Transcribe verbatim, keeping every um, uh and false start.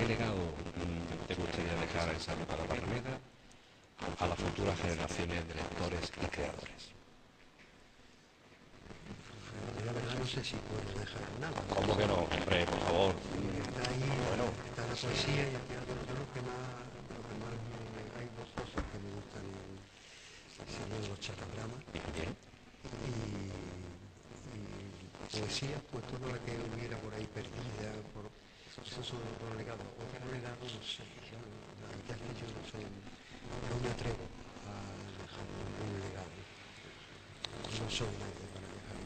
¿qué legado mm, te gustaría dejar en Santa para Barrameda a las futuras generaciones de lectores y creadores? Yo la verdad no sé si puedo dejar nada. ¿Cómo que no? Hombre, por favor. Porque está ahí, Bueno, está la poesía y el teatro. Yo lo que más, lo que más me- hay dos cosas que me gustan, serían los chatagramas bien. y, y poesía, pues toda la que hubiera por ahí perdida, por, esos son los legados. Otros legados, no sé, yo, la verdad es que yo no soy, no me atrevo a dejar ningún legado. No soy nadie para